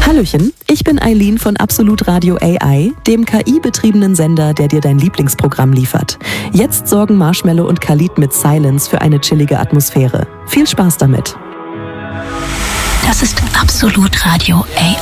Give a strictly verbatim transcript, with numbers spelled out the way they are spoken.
Hallöchen, ich bin Eileen von Absolut Radio A I, dem K I-betriebenen Sender, der dir dein Lieblingsprogramm liefert. Jetzt sorgen Marshmello und Khalid mit Silence für eine chillige Atmosphäre. Viel Spaß damit. Das ist Absolut Radio A I.